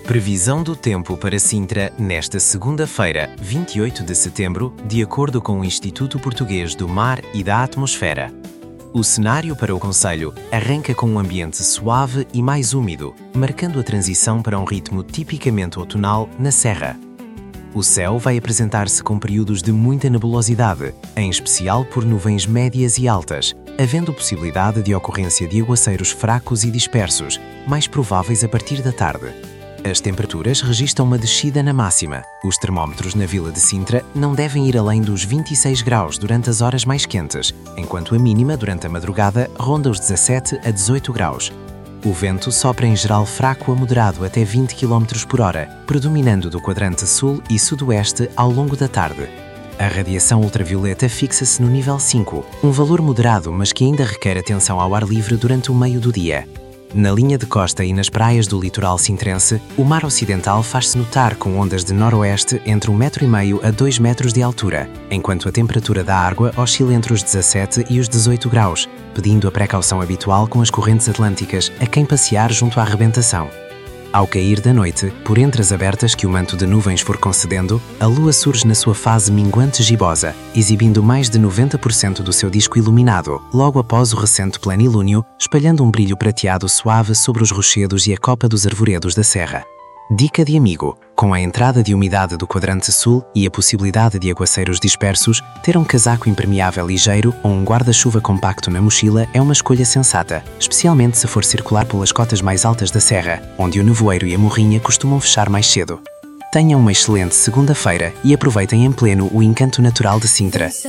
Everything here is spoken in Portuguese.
Previsão do tempo para Sintra nesta segunda-feira, 28 de setembro, de acordo com o Instituto Português do Mar e da Atmosfera. O cenário para o concelho arranca com um ambiente suave e mais úmido, marcando a transição para um ritmo tipicamente outonal na Serra. O céu vai apresentar-se com períodos de muita nebulosidade, em especial por nuvens médias e altas, havendo possibilidade de ocorrência de aguaceiros fracos e dispersos, mais prováveis a partir da tarde. As temperaturas registram uma descida na máxima. Os termómetros na Vila de Sintra não devem ir além dos 26 graus durante as horas mais quentes, enquanto a mínima durante a madrugada ronda os 17 a 18 graus. O vento sopra em geral fraco a moderado até 20 km por hora, predominando do quadrante sul e sudoeste ao longo da tarde. A radiação ultravioleta fixa-se no nível 5, um valor moderado mas que ainda requer atenção ao ar livre durante o meio do dia. Na linha de costa e nas praias do litoral sintrense, o mar ocidental faz-se notar com ondas de noroeste entre 1,5 m a 2 metros de altura, enquanto a temperatura da água oscila entre os 17 e os 18 graus, pedindo a precaução habitual com as correntes atlânticas a quem passear junto à arrebentação. Ao cair da noite, por entre as abertas que o manto de nuvens for concedendo, a lua surge na sua fase minguante gibosa, exibindo mais de 90% do seu disco iluminado, logo após o recente plenilúnio, espalhando um brilho prateado suave sobre os rochedos e a copa dos arvoredos da serra. Dica de amigo: com a entrada de umidade do quadrante sul e a possibilidade de aguaceiros dispersos, ter um casaco impermeável ligeiro ou um guarda-chuva compacto na mochila é uma escolha sensata, especialmente se for circular pelas cotas mais altas da serra, onde o nevoeiro e a morrinha costumam fechar mais cedo. Tenham uma excelente segunda-feira e aproveitem em pleno o encanto natural de Sintra.